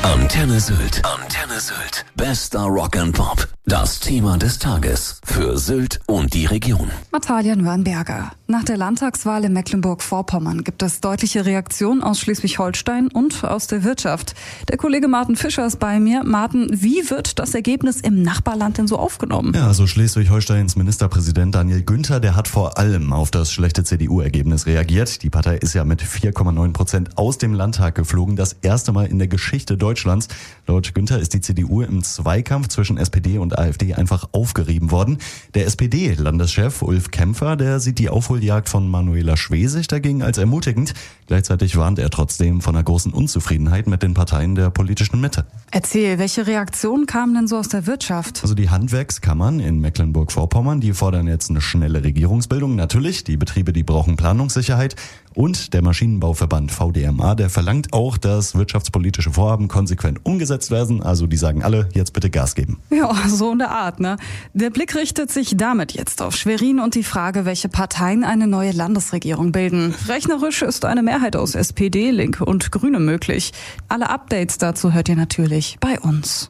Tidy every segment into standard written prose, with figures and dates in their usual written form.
Antenne Sylt. Antenne Sylt. Bester Rock and Pop. Das Thema des Tages für Sylt und die Region. Natalia Nürnberger. Nach der Landtagswahl in Mecklenburg-Vorpommern gibt es deutliche Reaktionen aus Schleswig-Holstein und aus der Wirtschaft. Der Kollege Martin Fischer ist bei mir. Martin, wie wird das Ergebnis im Nachbarland denn so aufgenommen? Ja, also Schleswig-Holsteins Ministerpräsident Daniel Günther, der hat vor allem auf das schlechte CDU-Ergebnis reagiert. Die Partei ist ja mit 4,9% aus dem Landtag geflogen. Das erste Mal in der Geschichte Deutschlands. Laut Günther ist die CDU im Zweikampf zwischen SPD und AfD einfach aufgerieben worden. Der SPD-Landeschef Ulf Kämpfer, der sieht die Aufholjagd von Manuela Schwesig dagegen als ermutigend. Gleichzeitig warnt er trotzdem von einer großen Unzufriedenheit mit den Parteien der politischen Mitte. Erzähl, welche Reaktionen kamen denn so aus der Wirtschaft? Also die Handwerkskammern in Mecklenburg-Vorpommern, die fordern jetzt eine schnelle Regierungsbildung. Natürlich, die Betriebe, die brauchen Planungssicherheit. Und der Maschinenbauverband VDMA, der verlangt auch, dass wirtschaftspolitische Vorhaben konsequent umgesetzt werden. Also die sagen alle, jetzt bitte Gas geben. Ja, so in der Art, ne? Der Blick richtet sich damit jetzt auf Schwerin und die Frage, welche Parteien eine neue Landesregierung bilden. Rechnerisch ist eine Mehrheit aus SPD, Linke und Grüne möglich. Alle Updates dazu hört ihr natürlich bei uns.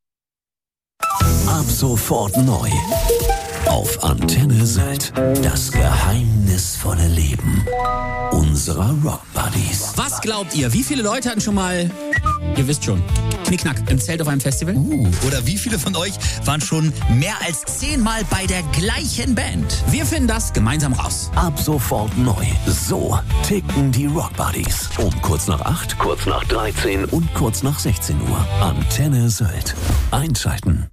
Ab sofort neu. Auf Antenne Sylt. Das geheimnisvolle Leben unserer Rock Buddies. Was glaubt ihr? Wie viele Leute hatten schon mal, ihr wisst schon, Knickknack im Zelt auf einem Festival? Oder wie viele von euch waren schon mehr als 10 Mal bei der gleichen Band? Wir finden das gemeinsam raus. Ab sofort neu. So ticken die Rock Buddies. Um kurz nach 8, kurz nach 13 und kurz nach 16 Uhr. Antenne Sylt. Einschalten.